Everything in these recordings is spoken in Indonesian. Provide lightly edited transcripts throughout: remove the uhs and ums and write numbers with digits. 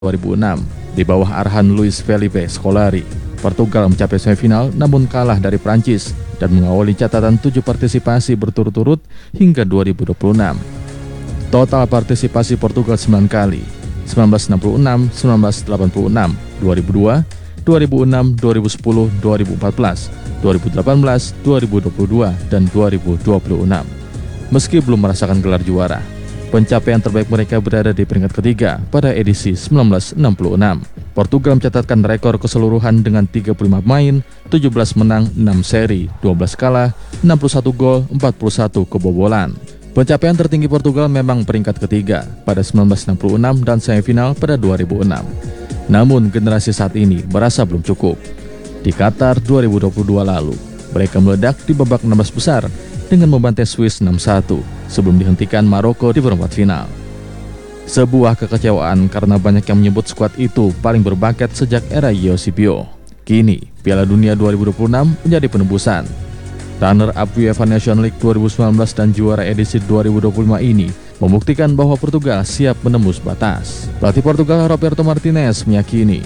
2006. Di bawah arahan Luis Felipe Scolari, Portugal mencapai semifinal namun kalah dari Prancis dan mengawali catatan 7 partisipasi berturut-turut hingga 2026. Total partisipasi Portugal 9 kali, 1966, 1986, 2002, 2006, 2010, 2014, 2018, 2022, dan 2026. Meski belum merasakan gelar juara, pencapaian terbaik mereka berada di peringkat ketiga pada edisi 1966. Portugal mencatatkan rekor keseluruhan dengan 35 main, 17 menang, 6 seri, 12 kalah, 61 gol, 41 kebobolan. Pencapaian tertinggi Portugal memang peringkat ketiga pada 1966 dan semifinal pada 2006. Namun generasi saat ini merasa belum cukup. Di Qatar 2022 lalu, mereka meledak di babak 16 besar dengan membantai Swiss 6-1 sebelum dihentikan Maroko di perempat final. Sebuah kekecewaan karena banyak yang menyebut skuad itu paling berbakat sejak era Eusebio. Kini, Piala Dunia 2026 menjadi penebusan. Runner-up UEFA Nations League 2019 dan juara edisi 2025 ini membuktikan bahwa Portugal siap menembus batas. Pelatih Portugal Roberto Martinez meyakini,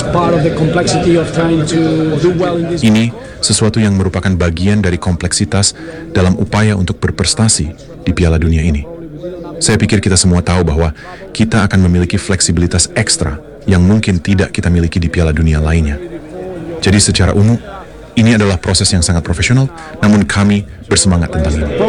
ini sesuatu yang merupakan bagian dari kompleksitas dalam upaya untuk berprestasi di Piala Dunia ini. Saya pikir kita semua tahu bahwa kita akan memiliki fleksibilitas ekstra yang mungkin tidak kita miliki di Piala Dunia lainnya. Jadi secara umum, ini adalah proses yang sangat profesional, namun kami bersemangat tentang ini.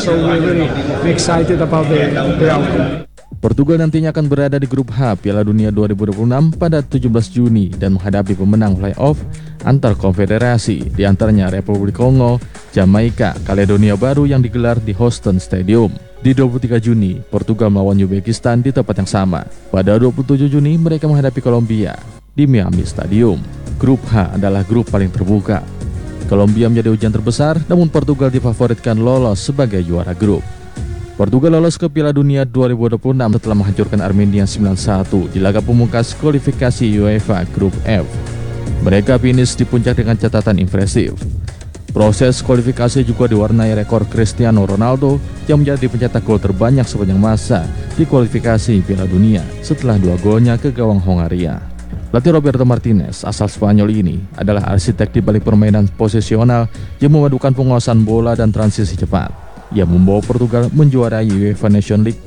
Portugal nantinya akan berada di grup H Piala Dunia 2026 pada 17 Juni dan menghadapi pemenang playoff antar konfederasi, di antaranya Republik Kongo, Jamaika, Kaledonia Baru yang digelar di Houston Stadium. Di 23 Juni, Portugal melawan Uzbekistan di tempat yang sama. Pada 27 Juni, mereka menghadapi Kolombia di Miami Stadium. Grup H adalah grup paling terbuka. Kolombia menjadi ujian terbesar, namun Portugal difavoritkan lolos sebagai juara grup. Portugal lolos ke Piala Dunia 2026 setelah menghancurkan Armenia 9-1 di laga pemungkas kualifikasi UEFA Grup F. Mereka finish di puncak dengan catatan impresif. Proses kualifikasi juga diwarnai rekor Cristiano Ronaldo yang menjadi pencetak gol terbanyak sepanjang masa di kualifikasi Piala Dunia setelah 2 golnya ke gawang Hongaria. Pelatih Roberto Martinez asal Spanyol ini adalah arsitek di balik permainan posisional yang memadukan penguasaan bola dan transisi cepat. Ia membawa Portugal menjuarai UEFA Nations League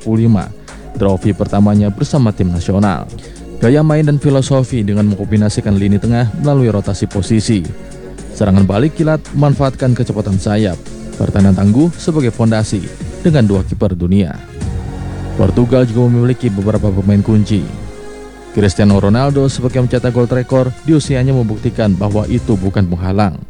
2025, trofi pertamanya bersama tim nasional. Gaya main dan filosofi dengan mengkombinasikan lini tengah melalui rotasi posisi. Serangan balik kilat memanfaatkan kecepatan sayap, pertahanan tangguh sebagai fondasi dengan 2 kiper dunia. Portugal juga memiliki beberapa pemain kunci. Cristiano Ronaldo sebagai mencetak gol terekor di usianya membuktikan bahwa itu bukan penghalang.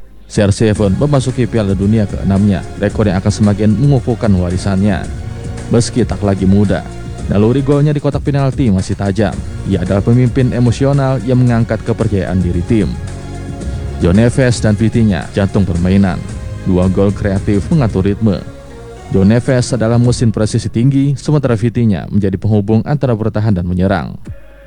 CR7 memasuki Piala Dunia ke-6-nya, rekor yang akan semakin mengukuhkan warisannya. Meski tak lagi muda, naluri golnya di kotak penalti masih tajam. Ia adalah pemimpin emosional yang mengangkat kepercayaan diri tim. João Neves dan Vitinha jantung permainan. 2 gol kreatif mengatur ritme. João Neves adalah mesin presisi tinggi, sementara Vitinha menjadi penghubung antara bertahan dan menyerang.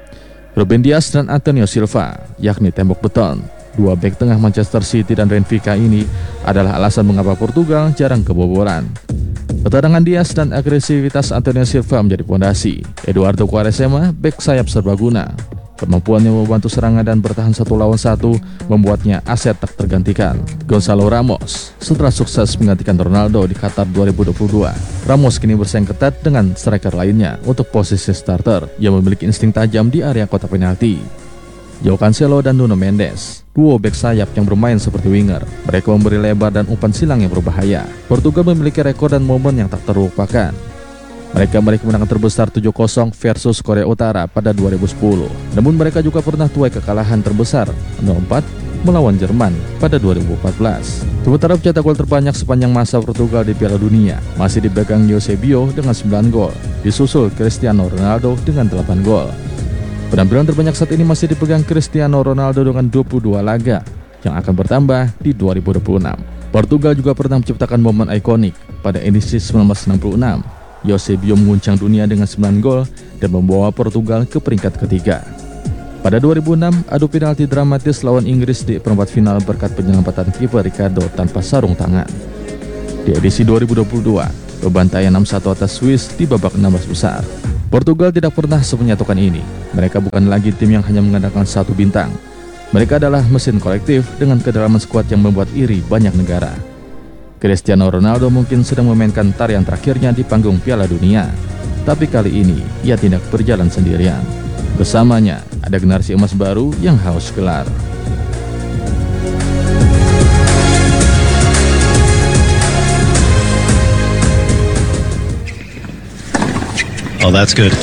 Ruben Dias dan Antonio Silva, yakni tembok beton. 2 bek tengah Manchester City dan Benfica ini adalah alasan mengapa Portugal jarang kebobolan. Ketenangan Dias dan agresivitas Antonio Silva menjadi fondasi. Eduardo Quaresma, bek sayap serbaguna. Kemampuannya membantu serangan dan bertahan 1 lawan 1 membuatnya aset tak tergantikan. Gonzalo Ramos, setelah sukses menggantikan Ronaldo di Qatar 2022, Ramos kini bersaing ketat dengan striker lainnya untuk posisi starter yang memiliki insting tajam di area kotak penalti. João Cancelo dan Nuno Mendes, duo bek sayap yang bermain seperti winger. Mereka memberi lebar dan umpan silang yang berbahaya. Portugal memiliki rekor dan momen yang tak terlupakan. Mereka meraih kemenangan terbesar 7-0 versus Korea Utara pada 2010. Namun mereka juga pernah tuai kekalahan terbesar 0-4 melawan Jerman pada 2014. Sementara pencetak gol terbanyak sepanjang masa Portugal di Piala Dunia masih dipegang Eusebio dengan 9 gol, disusul Cristiano Ronaldo dengan 8 gol. Penampilan terbanyak saat ini masih dipegang Cristiano Ronaldo dengan 22 laga yang akan bertambah di 2026. Portugal juga pernah menciptakan momen ikonik pada edisi 1966. Eusebio mengguncang dunia dengan 9 gol dan membawa Portugal ke peringkat ketiga. Pada 2006, adu penalti dramatis lawan Inggris di perempat final berkat penyelamatan kiper Ricardo tanpa sarung tangan. Di edisi 2022, bebantaian 6-1 atas Swiss di babak 16 besar. Portugal tidak pernah semenyatukan ini. Mereka bukan lagi tim yang hanya mengandalkan satu bintang. Mereka adalah mesin kolektif dengan kedalaman skuad yang membuat iri banyak negara. Cristiano Ronaldo mungkin sedang memainkan tarian terakhirnya di panggung Piala Dunia. Tapi kali ini ia tidak berjalan sendirian. Bersamanya ada generasi emas baru yang haus gelar. Oh, that's good.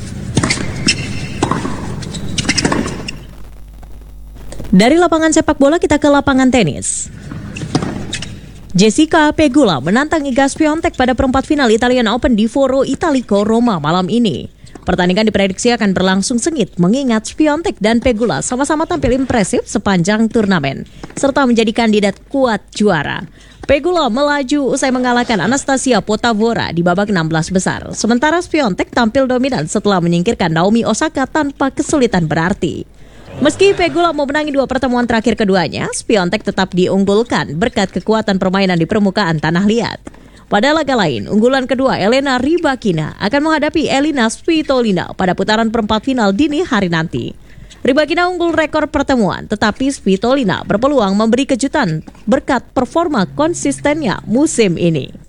Dari lapangan sepak bola kita ke lapangan tenis. Jessica Pegula menantang Iga Swiatek pada perempat final Italian Open di Foro Italico, Roma malam ini. Pertandingan diprediksi akan berlangsung sengit mengingat Swiatek dan Pegula sama-sama tampil impresif sepanjang turnamen serta menjadi kandidat kuat juara. Pegula melaju usai mengalahkan Anastasia Potavora di babak 16 besar. Sementara Swiatek tampil dominan setelah menyingkirkan Naomi Osaka tanpa kesulitan berarti. Meski Pegula memenangi 2 pertemuan terakhir keduanya, Swiatek tetap diunggulkan berkat kekuatan permainan di permukaan tanah liat. Pada laga lain, unggulan kedua Elena Rybakina akan menghadapi Elina Svitolina pada putaran perempat final dini hari nanti. Rybakina unggul rekor pertemuan, tetapi Svitolina berpeluang memberi kejutan berkat performa konsistennya musim ini.